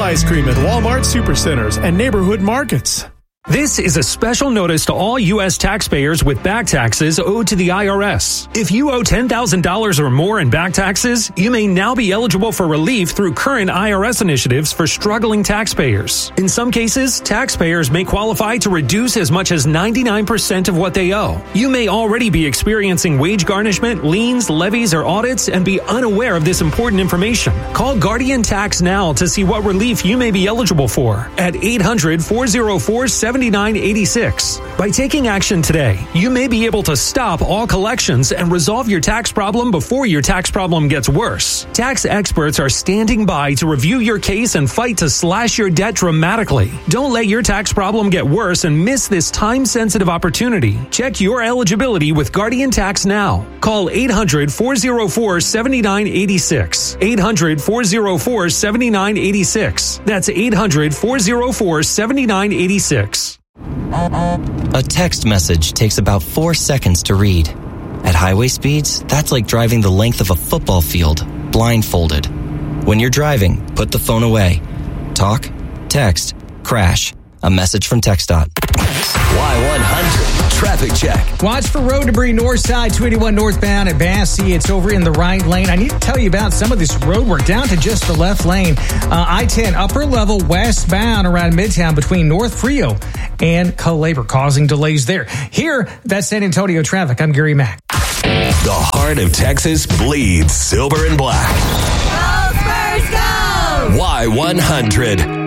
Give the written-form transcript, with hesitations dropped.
ice cream at Walmart Supercenters and neighborhood markets. This is a special notice to all U.S. taxpayers with back taxes owed to the IRS. If you owe $10,000 or more in back taxes, you may now be eligible for relief through current IRS initiatives for struggling taxpayers. In some cases, taxpayers may qualify to reduce as much as 99% of what they owe. You may already be experiencing wage garnishment, liens, levies, or audits and be unaware of this important information. Call Guardian Tax now to see what relief you may be eligible for at 800-404-7986. By taking action today, you may be able to stop all collections and resolve your tax problem before your tax problem gets worse. Tax experts are standing by to review your case and fight to slash your debt dramatically. Don't let your tax problem get worse and miss this time-sensitive opportunity. Check your eligibility with Guardian Tax now. Call 800-404-7986. 800-404-7986. That's 800-404-7986. A text message takes about 4 seconds to read. At highway speeds, that's like driving the length of a football field, blindfolded. When you're driving, put the phone away. Talk, text, crash. A message from TxDOT. Y100 Traffic Check. Watch for road debris north side, 281 northbound at Bassey. It's over in the right lane. I need to tell you about some of this road work down to just the left lane. I-10 upper level westbound around Midtown between North Frio and Calabar, causing delays there. Here, that's San Antonio traffic. I'm Gary Mack. The heart of Texas bleeds silver and black. Go Spurs, go! Y100.